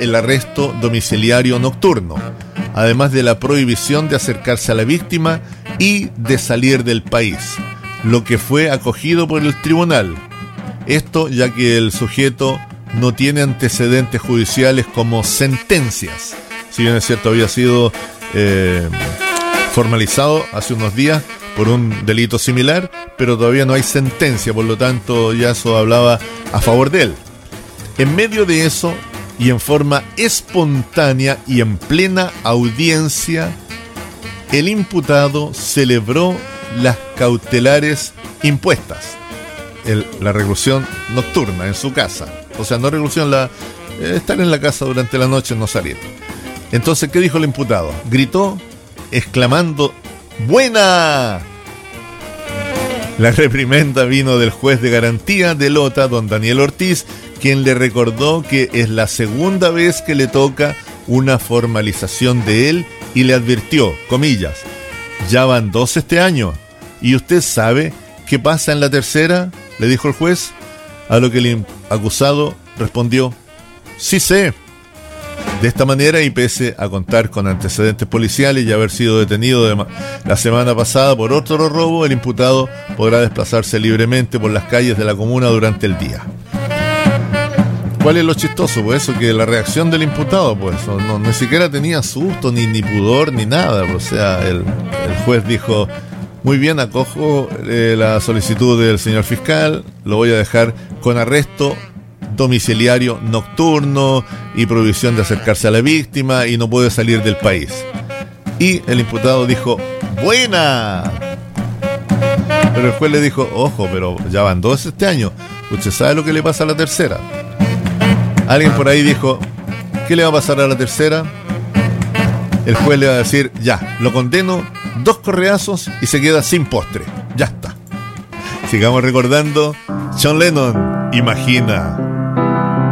el arresto domiciliario nocturno, además de la prohibición de acercarse a la víctima y de salir del país, lo que fue acogido por el tribunal. Esto ya que el sujeto no tiene antecedentes judiciales como sentencias. Si bien es cierto, había sido formalizado hace unos días por un delito similar, pero todavía no hay sentencia, por lo tanto ya eso hablaba a favor de él. En medio de eso, y en forma espontánea y en plena audiencia, el imputado celebró las cautelares impuestas, la reclusión nocturna en su casa. O sea, no reclusión, estar en la casa durante la noche, no salir. Entonces, ¿qué dijo el imputado? Gritó, exclamando: ¡buena! La reprimenda vino del juez de garantía de Lota, don Daniel Ortiz, quien le recordó que es la segunda vez que le toca una formalización de él y le advirtió, comillas, ya van 2 este año, ¿y usted sabe qué pasa en la tercera?, le dijo el juez, a lo que el acusado respondió, sí sé. De esta manera, y pese a contar con antecedentes policiales y haber sido detenido la semana pasada por otro robo, el imputado podrá desplazarse libremente por las calles de la comuna durante el día. ¿Cuál es lo chistoso? Pues eso, que la reacción del imputado, pues, no, ni siquiera tenía susto, ni pudor, ni nada. O sea, el juez dijo, muy bien, acojo la solicitud del señor fiscal, lo voy a dejar con arresto domiciliario nocturno y prohibición de acercarse a la víctima y no puede salir del país. Y el imputado dijo, ¡buena! Pero el juez le dijo, ojo, pero ya van 2 este año, ¿usted sabe lo que le pasa a la tercera? Alguien por ahí dijo, ¿qué le va a pasar a la tercera? El juez le va a decir, ya, lo condeno, 2 correazos y se queda sin postre. Ya está. Sigamos recordando, John Lennon, Imagina.